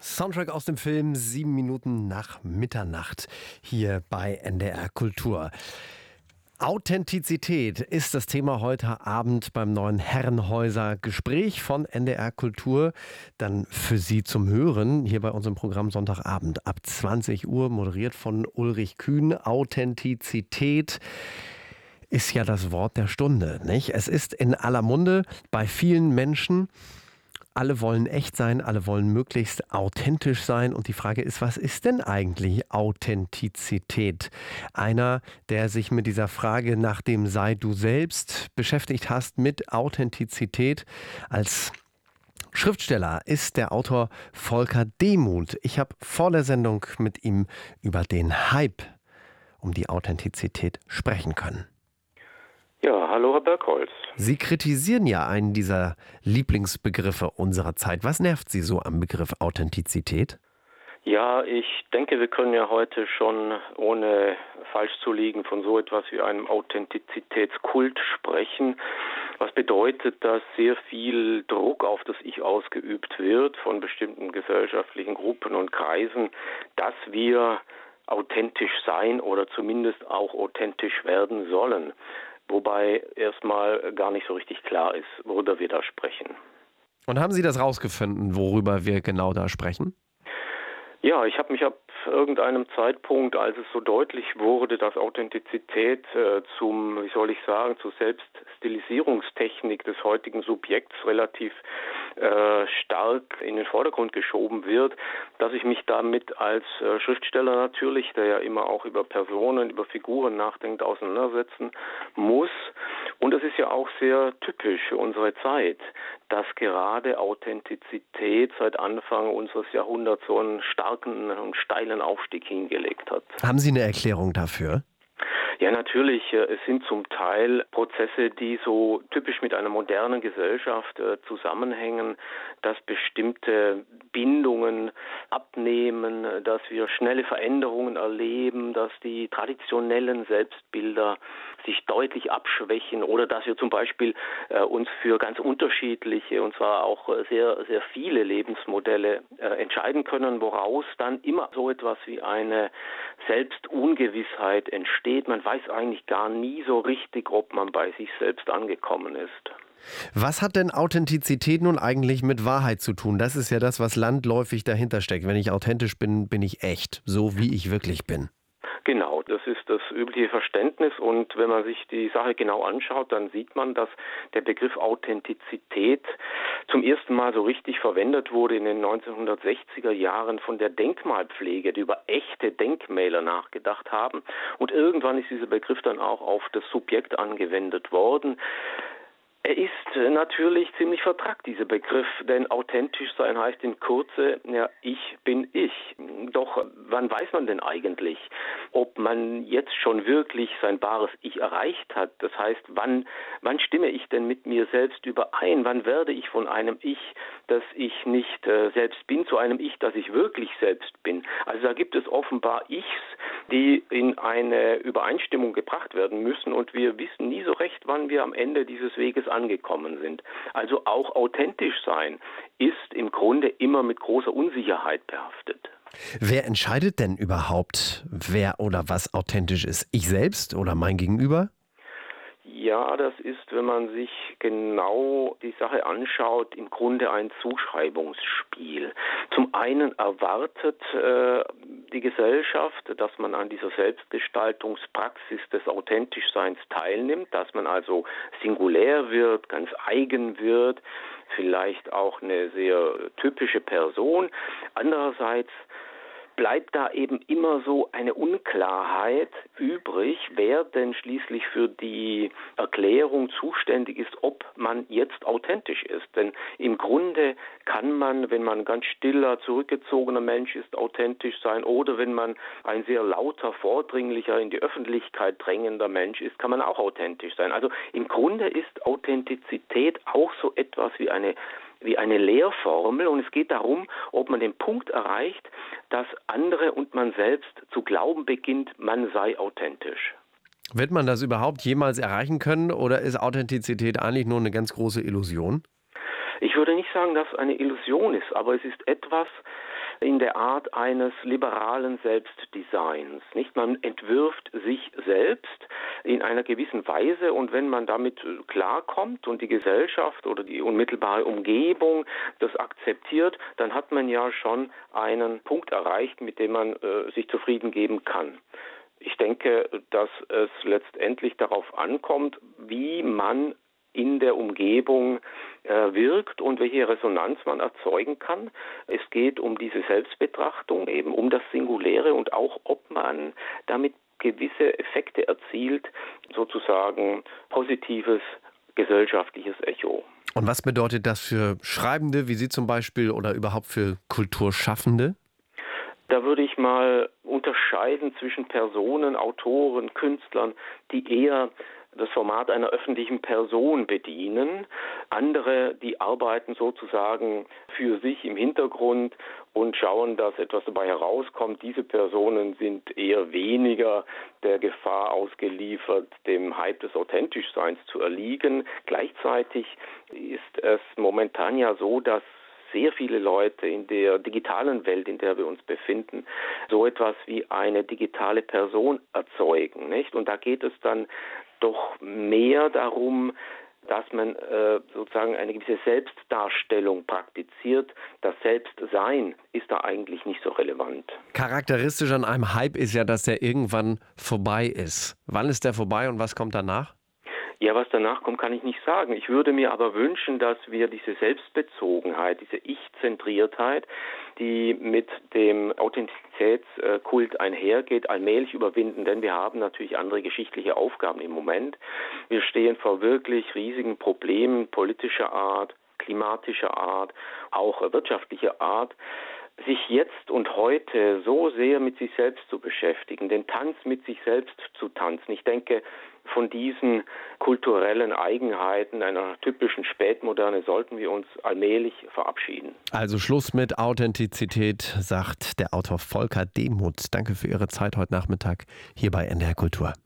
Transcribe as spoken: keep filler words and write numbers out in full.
Soundtrack aus dem Film Sieben Minuten nach Mitternacht hier bei N D R Kultur. Authentizität ist das Thema heute Abend beim neuen Herrenhäuser Gespräch von N D R Kultur. Dann für Sie zum Hören hier bei unserem Programm Sonntagabend ab zwanzig Uhr, moderiert von Ulrich Kühn. Authentizität ist ja das Wort der Stunde, nicht? Es ist in aller Munde bei vielen Menschen. Alle wollen echt sein, alle wollen möglichst authentisch sein. Und die Frage ist, was ist denn eigentlich Authentizität? Einer, der sich mit dieser Frage nach dem Sei du selbst beschäftigt hast, mit Authentizität als Schriftsteller, ist der Autor Volker Demuth. Ich habe vor der Sendung mit ihm über den Hype um die Authentizität sprechen können. Ja, hallo Herr Bergholz. Sie kritisieren ja einen dieser Lieblingsbegriffe unserer Zeit. Was nervt Sie so am Begriff Authentizität? Ja, ich denke, wir können ja heute schon, ohne falsch zu liegen, von so etwas wie einem Authentizitätskult sprechen. Was bedeutet, dass sehr viel Druck auf das Ich ausgeübt wird von bestimmten gesellschaftlichen Gruppen und Kreisen, dass wir authentisch sein oder zumindest auch authentisch werden sollen. Wobei erstmal gar nicht so richtig klar ist, worüber wir da sprechen. Und haben Sie das rausgefunden, worüber wir genau da sprechen? Ja, ich habe mich ab irgendeinem Zeitpunkt, als es so deutlich wurde, dass Authentizität äh, zum, wie soll ich sagen, zur Selbststilisierungstechnik des heutigen Subjekts relativ äh, stark in den Vordergrund geschoben wird, dass ich mich damit als äh, Schriftsteller natürlich, der ja immer auch über Personen, über Figuren nachdenkt, auseinandersetzen muss. Und es ist ja auch sehr typisch für unsere Zeit, dass gerade Authentizität seit Anfang unseres Jahrhunderts so einen starken und steilen Aufstieg hingelegt hat. Haben Sie eine Erklärung dafür? Ja, natürlich. Es sind zum Teil Prozesse, die so typisch mit einer modernen Gesellschaft äh, zusammenhängen, dass bestimmte Bindungen abnehmen, dass wir schnelle Veränderungen erleben, dass die traditionellen Selbstbilder sich deutlich abschwächen oder dass wir zum Beispiel äh, uns für ganz unterschiedliche und zwar auch sehr, sehr viele Lebensmodelle äh, entscheiden können, woraus dann immer so etwas wie eine Selbstungewissheit entsteht. Man weiß eigentlich gar nie so richtig, ob man bei sich selbst angekommen ist. Was hat denn Authentizität nun eigentlich mit Wahrheit zu tun? Das ist ja das, was landläufig dahinter steckt. Wenn ich authentisch bin, bin ich echt, so wie ich wirklich bin. Genau, das ist das übliche Verständnis und wenn man sich die Sache genau anschaut, dann sieht man, dass der Begriff Authentizität zum ersten Mal so richtig verwendet wurde in den neunzehnhundertsechziger Jahren von der Denkmalpflege, die über echte Denkmäler nachgedacht haben und irgendwann ist dieser Begriff dann auch auf das Subjekt angewendet worden. Er ist natürlich ziemlich vertrackt, dieser Begriff, denn authentisch sein heißt in Kürze, ja, ich bin ich. Doch wann weiß man denn eigentlich, ob man jetzt schon wirklich sein wahres Ich erreicht hat? Das heißt, wann, wann stimme ich denn mit mir selbst überein? Wann werde ich von einem Ich, das ich nicht äh, selbst bin, zu einem Ich, das ich wirklich selbst bin? Also da gibt es offenbar Ichs, die in eine Übereinstimmung gebracht werden müssen und wir wissen nie so recht, wann wir am Ende dieses Weges angekommen sind. Also auch authentisch sein ist im Grunde immer mit großer Unsicherheit behaftet. Wer entscheidet denn überhaupt, wer oder was authentisch ist? Ich selbst oder mein Gegenüber? Ja, das ist, wenn man sich genau die Sache anschaut, im Grunde ein Zuschreibungsspiel. Zum einen erwartet äh, die Gesellschaft, dass man an dieser Selbstgestaltungspraxis des Authentischseins teilnimmt, dass man also singulär wird, ganz eigen wird, vielleicht auch eine sehr typische Person. Andererseits bleibt da eben immer so eine Unklarheit übrig, wer denn schließlich für die Erklärung zuständig ist, ob man jetzt authentisch ist. Denn im Grunde kann man, wenn man ein ganz stiller, zurückgezogener Mensch ist, authentisch sein oder wenn man ein sehr lauter, vordringlicher, in die Öffentlichkeit drängender Mensch ist, kann man auch authentisch sein. Also im Grunde ist Authentizität auch so etwas wie eine wie eine Lehrformel und es geht darum, ob man den Punkt erreicht, dass andere und man selbst zu glauben beginnt, man sei authentisch. Wird man das überhaupt jemals erreichen können oder ist Authentizität eigentlich nur eine ganz große Illusion? Ich würde nicht sagen, dass es eine Illusion ist, aber es ist etwas, in der Art eines liberalen Selbstdesigns. Nicht? Man entwirft sich selbst in einer gewissen Weise und wenn man damit klarkommt und die Gesellschaft oder die unmittelbare Umgebung das akzeptiert, dann hat man ja schon einen Punkt erreicht, mit dem man äh, sich zufrieden geben kann. Ich denke, dass es letztendlich darauf ankommt, wie man in der Umgebung äh, wirkt und welche Resonanz man erzeugen kann. Es geht um diese Selbstbetrachtung, eben um das Singuläre und auch, ob man damit gewisse Effekte erzielt, sozusagen positives gesellschaftliches Echo. Und was bedeutet das für Schreibende, wie Sie zum Beispiel, oder überhaupt für Kulturschaffende? Da würde ich mal unterscheiden zwischen Personen, Autoren, Künstlern, die eher das Format einer öffentlichen Person bedienen. Andere, die arbeiten sozusagen für sich im Hintergrund und schauen, dass etwas dabei herauskommt. Diese Personen sind eher weniger der Gefahr ausgeliefert, dem Hype des Authentischseins zu erliegen. Gleichzeitig ist es momentan ja so, dass sehr viele Leute in der digitalen Welt, in der wir uns befinden, so etwas wie eine digitale Person erzeugen, nicht? Und da geht es dann doch mehr darum, dass man äh, sozusagen eine gewisse Selbstdarstellung praktiziert. Das Selbstsein ist da eigentlich nicht so relevant. Charakteristisch an einem Hype ist ja, dass der irgendwann vorbei ist. Wann ist der vorbei und was kommt danach? Ja, was danach kommt, kann ich nicht sagen. Ich würde mir aber wünschen, dass wir diese Selbstbezogenheit, diese Ich-Zentriertheit, die mit dem Authentizitätskult einhergeht, allmählich überwinden, denn wir haben natürlich andere geschichtliche Aufgaben im Moment. Wir stehen vor wirklich riesigen Problemen politischer Art, klimatischer Art, auch wirtschaftlicher Art. Sich jetzt und heute so sehr mit sich selbst zu beschäftigen, den Tanz mit sich selbst zu tanzen. Ich denke, von diesen kulturellen Eigenheiten einer typischen Spätmoderne sollten wir uns allmählich verabschieden. Also Schluss mit Authentizität, sagt der Autor Volker Demuth. Danke für Ihre Zeit heute Nachmittag hier bei N D R Kultur.